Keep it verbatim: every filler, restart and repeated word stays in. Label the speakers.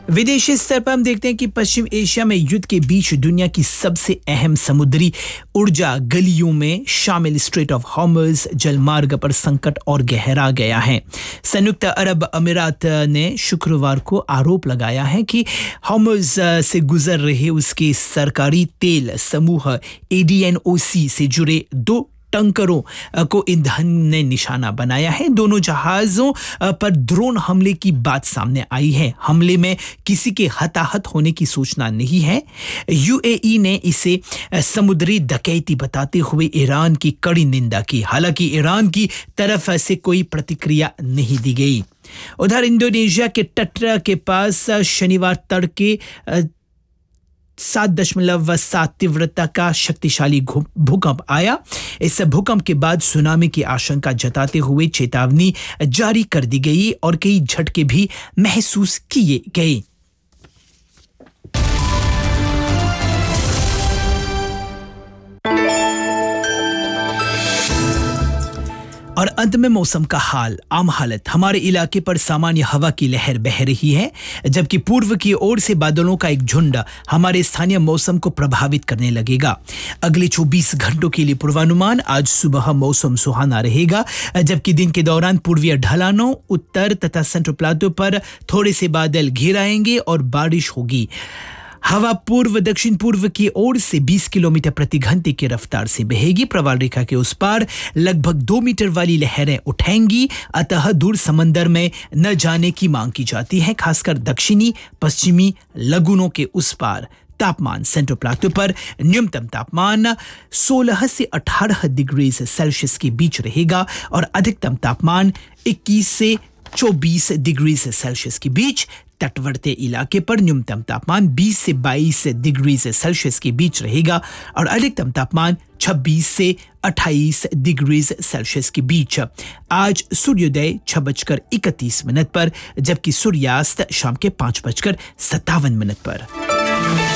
Speaker 1: विदेशी स्तर पर हम देखते हैं कि पश्चिम एशिया में युद्ध के बीच दुनिया की सबसे अहम समुद्री ऊर्जा गलियों में शामिल स्ट्रेट ऑफ हॉर्मुज़ जलमार्ग पर संकट और गहरा गया है। संयुक्त अरब अमीरात ने शुक्रवार को आरोप लगाया है कि हॉर्मुज़ से गुजर रहे उसके सरकारी तेल समूह ए डी एन ओ सी से जुड़े दो टंकरों को ईंधन ने निशाना बनाया है। दोनों जहाज़ों पर ड्रोन हमले की बात सामने आई है। हमले में किसी के हताहत होने की सूचना नहीं है। यू ए ई ने इसे समुद्री डकैती बताते हुए ईरान की कड़ी निंदा की। हालांकि ईरान की तरफ से कोई प्रतिक्रिया नहीं दी गई। उधर इंडोनेशिया के तट के पास शनिवार तड़के सात दशमलव सात तीव्रता का शक्तिशाली भूकंप आया। इस भूकंप के बाद सुनामी की आशंका जताते हुए चेतावनी जारी कर दी गई और कई झटके भी महसूस किए गए। और अंत में मौसम का हाल। आम हालत, हमारे इलाके पर सामान्य हवा की लहर बह रही है, जबकि पूर्व की ओर से बादलों का एक झुंड हमारे स्थानीय मौसम को प्रभावित करने लगेगा। अगले चौबीस घंटों के लिए पूर्वानुमान। आज सुबह मौसम सुहाना रहेगा, जबकि दिन के दौरान पूर्वीय ढलानों, उत्तर तथा सेंट्रल प्लाटो पर थोड़े से बादल घिर आएंगे और बारिश होगी। हवा पूर्व दक्षिण पूर्व की ओर से बीस किलोमीटर प्रति घंटे की रफ्तार से बहेगी। प्रवाल रेखा के उस पार लगभग दो मीटर वाली लहरें उठेंगी, अतः दूर समंदर में न जाने की मांग की जाती है, खासकर दक्षिणी पश्चिमी लगुनों के उस पार। तापमान सेंट्रल प्लाटो पर न्यूनतम तापमान सोलह से अठारह डिग्री सेल्सियस के बीच रहेगा और अधिकतम तापमान इक्कीस से चौबीस डिग्री सेल्सियस के बीच। तटवर्ती इलाके पर न्यूनतम तापमान बीस से बाईस डिग्री सेल्सियस के बीच रहेगा और अधिकतम तापमान छब्बीस से अट्ठाईस डिग्री सेल्सियस के बीच। आज सूर्योदय छह बजकर इकतीस मिनट पर, जबकि सूर्यास्त शाम के पाँच बजकर सत्तावन मिनट पर।